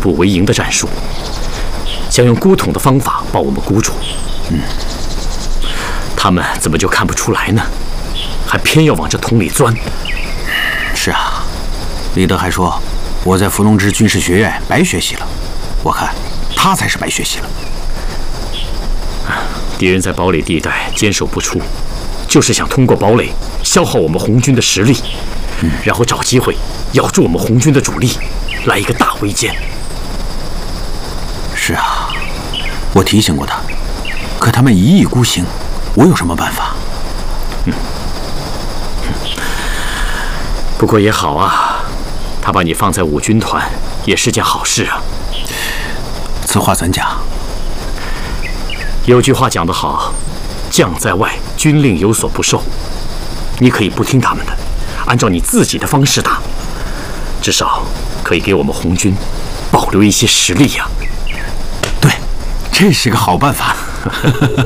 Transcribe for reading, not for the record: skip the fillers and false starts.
步为营的战术，想用孤统的方法把我们孤住。他们怎么就看不出来呢？还偏要往这桶里钻。 是啊，李德还说我在伏龙芝军事学院白学习了，我看他才是白学习了。 敌人在堡垒地带坚守不出，就是想通过堡垒消耗我们红军的实力，然后找机会咬住我们红军的主力，来一个大围歼。 是啊，我提醒过他，可他们一意孤行，我有什么办法？ 不过也好啊，他把你放在5军团也是件好事啊。 此话怎讲？ 有句话讲得好，将在外，军令有所不受。你可以不听他们的，按照你自己的方式打，至少可以给我们红军保留一些实力呀。 对，这是个好办法。